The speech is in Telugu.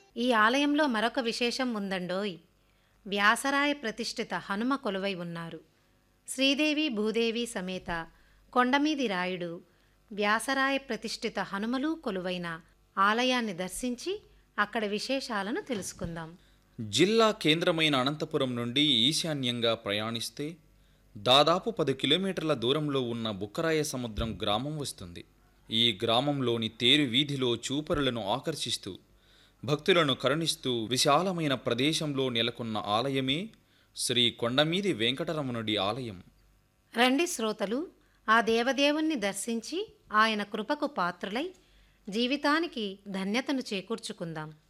ఈ ఆలయంలో మరొక విశేషం ఉందండోయ్. వ్యాసరాయ ప్రతిష్ఠిత హనుమ కొలువై ఉన్నారు. శ్రీదేవి భూదేవి సమేత కొండమీది రాయుడు వ్యాసరాయ ప్రతిష్ఠిత హనుమలు కొలువైన ఆలయాన్ని దర్శించి అక్కడ విశేషాలను తెలుసుకుందాం. జిల్లా కేంద్రమైన అనంతపురం నుండి ఈశాన్యంగా ప్రయాణిస్తే దాదాపు 10 కిలోమీటర్ల దూరంలో ఉన్న బుక్కరాయ సముద్రం గ్రామం వస్తుంది. ఈ గ్రామంలోని తేరు వీధిలో చూపరులను ఆకర్షిస్తూ భక్తులను కరుణిస్తూ విశాలమైన ప్రదేశంలో నెలకొన్న ఆలయమే శ్రీ కొండమీది వెంకటరమణుడి ఆలయం. రండి శ్రోతలు, ఆ దేవదేవుణ్ణి దర్శించి ఆయన కృపకు పాత్రులై జీవితానికి ధన్యతను చేకూర్చుకుందాం.